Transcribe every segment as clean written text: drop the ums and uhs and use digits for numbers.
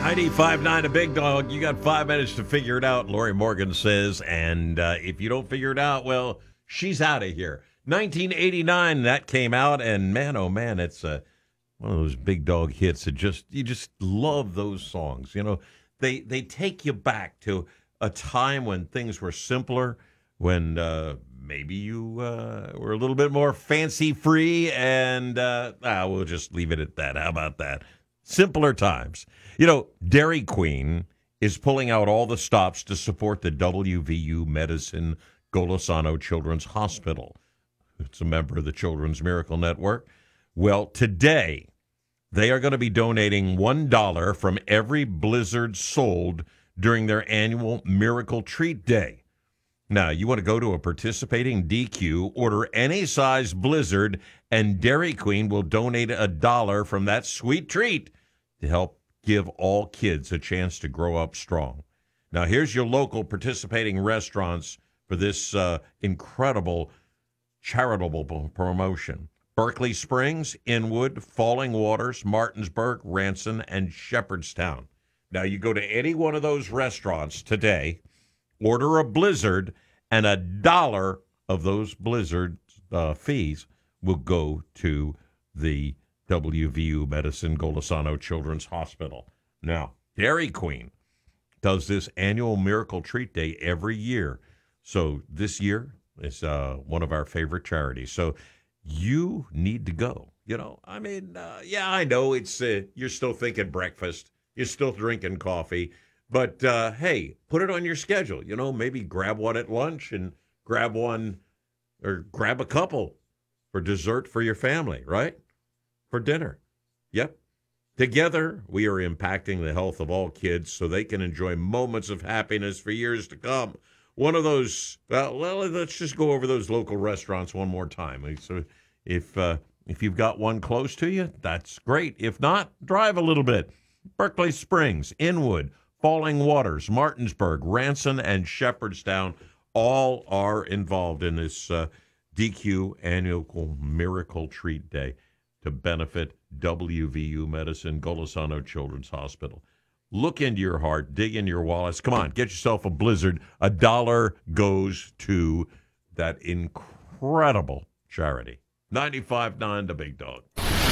95.9 a Big Dog. You got 5 minutes to figure it out, Lori Morgan says. And if you don't figure it out, well, she's out of here. 1989, that came out. And man, oh man, it's one of those Big Dog hits. You just love those songs. You know, they take you back to a time when things were simpler, when maybe you were a little bit more fancy-free. And we'll just leave it at that. How about that? Simpler times. You know, Dairy Queen is pulling out all the stops to support the WVU Medicine Golisano Children's Hospital. It's a member of the Children's Miracle Network. Well, today, they are going to be donating $1 from every Blizzard sold during their annual Miracle Treat Day. Now, you want to go to a participating DQ, order any size Blizzard, and Dairy Queen will donate $1 from that sweet treat to help give all kids a chance to grow up strong. Now, here's your local participating restaurants for this incredible charitable promotion. Berkeley Springs, Inwood, Falling Waters, Martinsburg, Ranson, and Shepherdstown. Now, you go to any one of those restaurants today, order a Blizzard, and $1 of those Blizzard fees will go to the WVU Medicine Golisano Children's Hospital. Now, Dairy Queen does this annual Miracle Treat Day every year. So this year is one of our favorite charities. So you need to go. You know, I mean, I know it's you're still thinking breakfast. You're still drinking coffee. But, hey, put it on your schedule. You know, maybe grab one at lunch and grab one or grab a couple for dessert for your family, right? For dinner. Yep. Together, we are impacting the health of all kids so they can enjoy moments of happiness for years to come. One of those, well, let's just go over those local restaurants one more time. So if you've got one close to you, that's great. If not, drive a little bit. Berkeley Springs, Inwood, Falling Waters, Martinsburg, Ranson, and Shepherdstown all are involved in this DQ annual Miracle Treat Day to benefit WVU Medicine Golisano Children's Hospital. Look into your heart, dig into your wallets. Come on, get yourself a Blizzard. $1 goes to that incredible charity. 95.9 The Big Dog.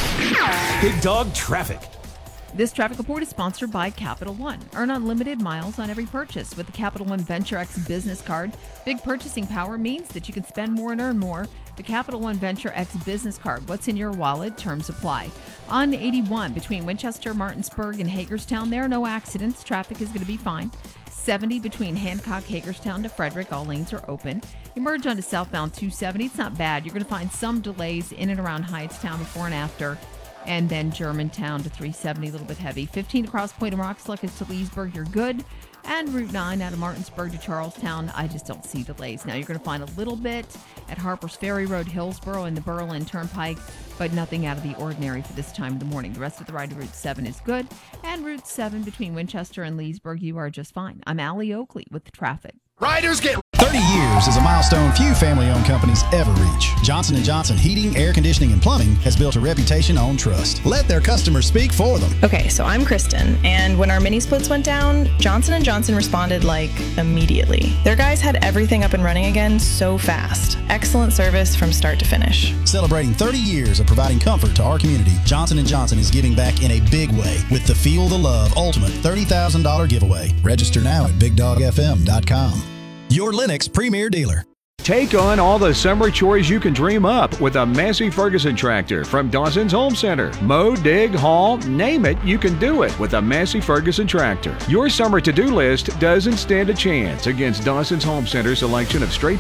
Big Dog Traffic. This traffic report is sponsored by Capital One. Earn unlimited miles on every purchase with the Capital One Venture X business card. Big purchasing power means that you can spend more and earn more. The Capital One Venture X business card. What's in your wallet? Terms apply. On 81 between Winchester, Martinsburg, and Hagerstown, there are no accidents. Traffic is going to be fine. 70 between Hancock, Hagerstown to Frederick. All lanes are open. Emerge onto southbound 270. It's not bad. You're going to find some delays in and around Hyattstown before and after. And then Germantown to 370, a little bit heavy. 15 across Point of Rocks, Lucas to Leesburg, you're good. And Route 9 out of Martinsburg to Charlestown, I just don't see delays. Now, you're going to find a little bit at Harpers Ferry Road, Hillsboro, and the Berlin Turnpike, but nothing out of the ordinary for this time of the morning. The rest of the ride to Route 7 is good. And Route 7 between Winchester and Leesburg, you are just fine. I'm Allie Oakley with the traffic. Riders get 30 years is a milestone few family-owned companies ever reach. Johnson & Johnson Heating, Air Conditioning, and Plumbing has built a reputation on trust. Let their customers speak for them. Okay, so I'm Kristen, and when our mini splits went down, Johnson & Johnson responded immediately. Their guys had everything up and running again so fast. Excellent service from start to finish. Celebrating 30 years of providing comfort to our community, Johnson & Johnson is giving back in a big way with the Feel the Love Ultimate $30,000 giveaway. Register now at BigDogFM.com. Your Lennox Premier Dealer. Take on all the summer chores you can dream up with a Massey Ferguson tractor from Dawson's Home Center. Mow, dig, haul, name it, you can do it with a Massey Ferguson tractor. Your summer to-do list doesn't stand a chance against Dawson's Home Center's selection of straight